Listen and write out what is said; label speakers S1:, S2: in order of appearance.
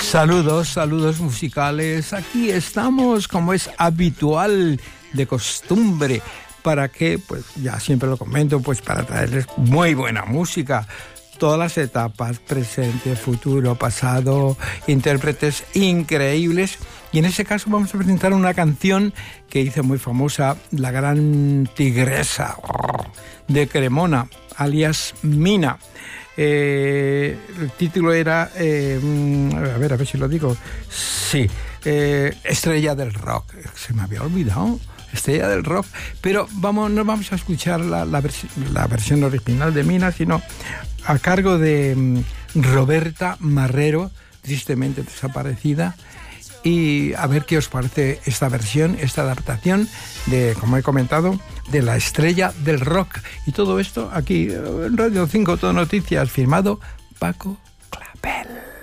S1: Saludos, saludos musicales. Aquí estamos, como es habitual, de costumbre. ¿Para qué? Pues ya siempre lo comento, pues para traerles muy buena música. Todas las etapas, presente, futuro, pasado, intérpretes increíbles. Y en ese caso vamos a presentar una canción que hizo muy famosa la gran tigresa de Cremona, alias Mina. El título era, a ver si lo digo, sí, Estrella del Rock, se me había olvidado, Estrella del Rock, pero no vamos a escuchar la versión original de Mina, sino a cargo de Roberta Marrero, tristemente desaparecida. Y a ver qué os parece esta versión, esta adaptación de, como he comentado, de la Estrella del Rock. Y todo esto aquí en Radio 5 Todo Noticias, firmado Paco Clavel.